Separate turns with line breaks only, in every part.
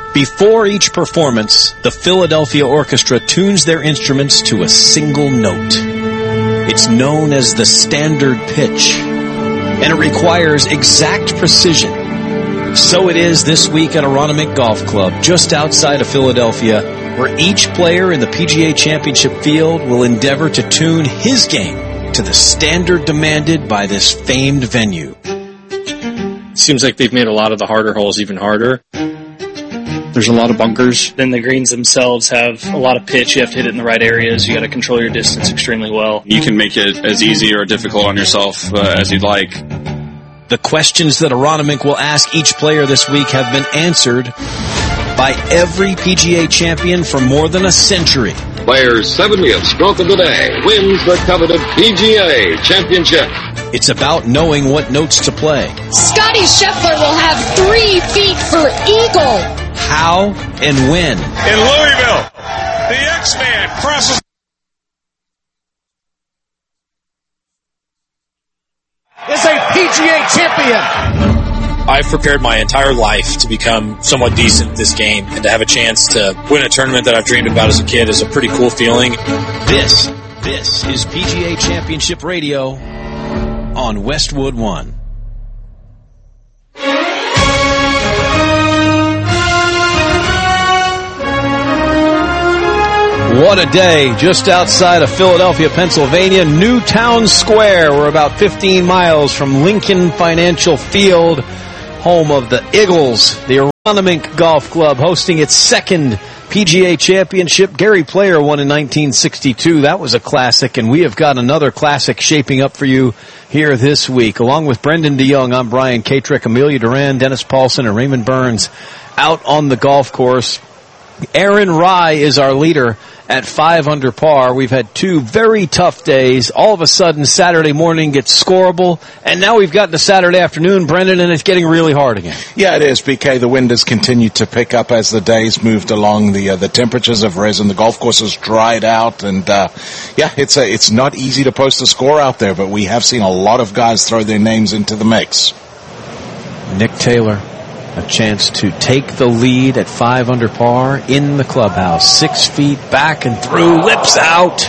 Before each performance, the Philadelphia Orchestra tunes their instruments to a single note. It's known as the standard pitch, and it requires exact precision. So it is this week at Aronimink Golf Club, just outside of Philadelphia, where each player in the PGA Championship field will endeavor to tune his game to the standard demanded by this famed venue.
Seems like they've made a lot of the harder holes even harder. There's a lot of bunkers. Then the greens themselves have a lot of pitch. You have to hit it in the right areas. You got to control your distance extremely well.
You can make it as easy or difficult on yourself as you'd like.
The questions that Aronimink will ask each player this week have been answered by every PGA champion for more than a century.
Player's 70th stroke of the day wins the coveted PGA Championship.
It's about knowing what notes to play.
Scotty Scheffler will have 3 feet for eagle.
How and when.
In Louisville, the X-Man crosses.
Is a PGA champion.
I've prepared my entire life to become somewhat decent at this game, and to have a chance to win a tournament that I've dreamed about as a kid is a pretty cool feeling.
This is PGA Championship Radio on Westwood One. What a day, just outside of Philadelphia, Pennsylvania, Newtown Square. We're about 15 miles from Lincoln Financial Field, home of the Eagles. The Aronimink Golf Club hosting its second PGA Championship. Gary Player won in 1962. That was a classic, and we have got another classic shaping up for you here this week. Along with Brendan DeYoung, I'm Brian Katrick, Amelia Duran, Dennis Paulson, and Raymond Burns out on the golf course. Aaron Rye is our leader at 5 under par. We've had 2 very tough days. All of a sudden, Saturday morning gets scoreable, and now we've gotten to Saturday afternoon, Brendan, and it's getting really hard again.
Yeah, it is, BK. The wind has continued to pick up as the days moved along. The temperatures have risen. The golf course has dried out, and it's not easy to post a score out there, but we have seen a lot of guys throw their names into the mix. Nick Taylor, a chance to take the lead at 5 under par in the clubhouse. 6 feet back and through. Lips out.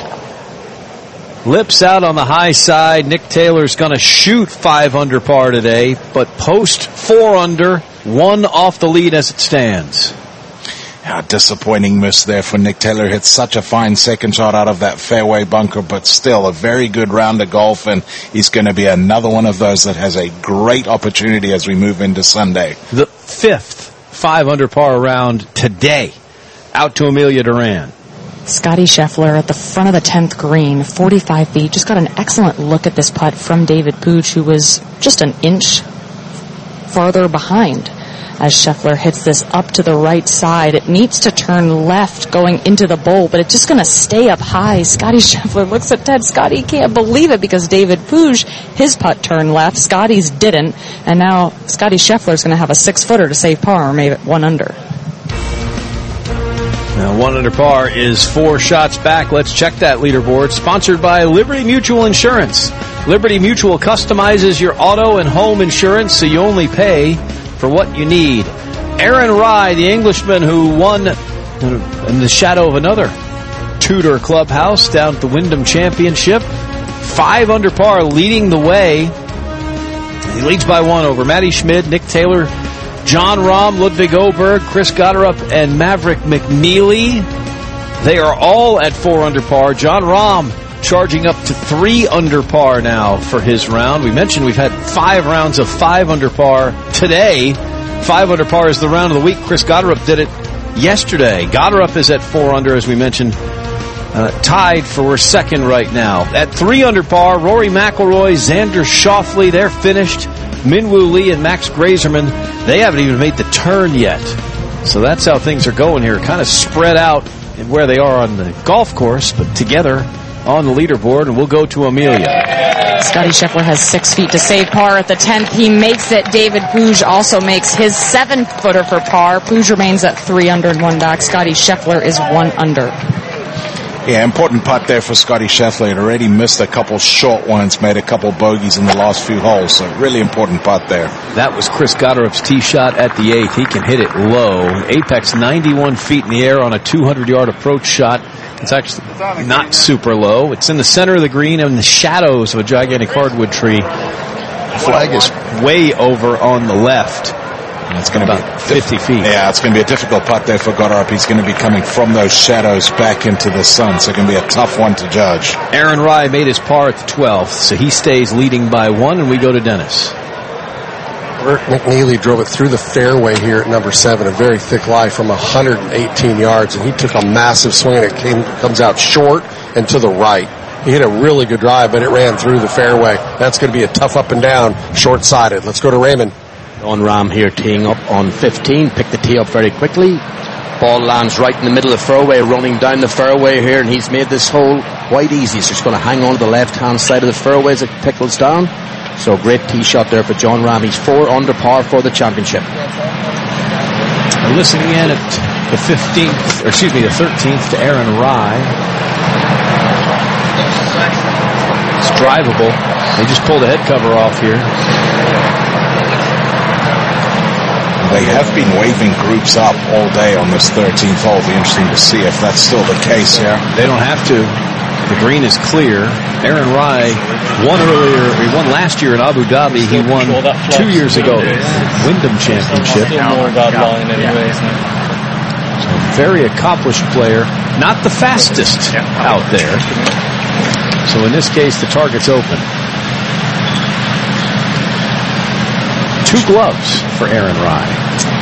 Lips out on the high side. Nick Taylor's going to shoot 5 under par today, but post 4 under, 1 off the lead as it stands. Yeah, disappointing miss there for Nick Taylor. Hit such a fine second shot out of that fairway bunker, but still a very good round of golf, and he's going to be another one of those that has a great opportunity as we move into Sunday. The 5th 5 under par round today. Out to Amelia Duran.
Scotty Scheffler at the front of the 10th green, 45 feet. Just got an excellent look at this putt from David Pooch, who was just an inch farther behind. As Scheffler hits this up to the right side, it needs to turn left going into the bowl, but it's just going to stay up high. Scotty Scheffler looks at Ted. Scotty can't believe it because David Pooch, his putt turned left. Scotty's didn't, and now Scotty Scheffler's going to have a 6-footer to save par, or maybe 1 under.
Now 1 under par is 4 shots back. Let's check that leaderboard. Sponsored by Liberty Mutual Insurance. Liberty Mutual customizes your auto and home insurance so you only pay for what you need. Aaron Rye, the Englishman who won in the shadow of another Tudor clubhouse down at the Wyndham Championship. 5 under par, leading the way. He leads by 1 over Matty Schmid, Nick Taylor, John Rahm, Ludwig Oberg, Chris Gotterup, and Maverick McNeely. They are all at 4 under par. John Rahm charging up to 3 under par now for his round. We mentioned we've had 5 rounds of 5 under par today. 5 under par is the round of the week. Chris Gotterup did it yesterday. Gotterup is at 4 under, as we mentioned, tied for second right now. At 3 under par, Rory McIlroy, Xander Schauffele, they're finished. Minwoo Lee and Max Grazerman, they haven't even made the turn yet. So that's how things are going here. Kind of spread out in where they are on the golf course, but together on the leaderboard, and we'll go to Amelia.
Scotty Scheffler has 6 feet to save par at the 10th. He makes it. David Pooch also makes his 7-footer for par. Pooch remains at 3 under and 1 back. Scotty Scheffler is 1 under.
Yeah, important putt there for Scotty Scheffler. He'd already missed a couple short ones, made a couple bogeys in the last few holes, so really important putt there.
That was Chris Gotterup's tee shot at the 8th. He can hit it low. Apex 91 feet in the air on a 200-yard approach shot. It's actually not super low. It's in the center of the green in the shadows of a gigantic hardwood tree. Flag is way over on the left.
And it's going to be
50 feet.
Yeah, it's going to be a difficult putt there for Gotterup. He's going to be coming from those shadows back into the sun, so it's going to be a tough one to judge.
Aaron Rai made his par at the 12th, so he stays leading by 1, and we go to Dennis.
Bert McNeely drove it through the fairway here at number 7, a very thick lie from 118 yards, and he took a massive swing, and it comes out short and to the right. He hit a really good drive, but it ran through the fairway. That's going to be a tough up and down, short-sided. Let's go to Raymond.
Jon Rahm here teeing up on 15. Picked the tee up very quickly. Ball lands right in the middle of the fairway, running down the fairway here, and he's made this hole quite easy. He's just going to hang on to the left-hand side of the fairway as it tickles down. So great tee shot there for Jon Rahm. He's 4 under par for the championship.
We're listening in at the 13th to Aaron Rai. It's drivable. They just pulled the head cover off here.
They have been waving groups up all day on this 13th hole. It'll be interesting to see if that's still the case here.
They don't have to. The green is clear. Aaron Rai won earlier. He won last year in Abu Dhabi. He won 2 years ago Wyndham Championship. So very accomplished player. Not the fastest out there. So in this case, the target's open. 2 gloves for Aaron Rai.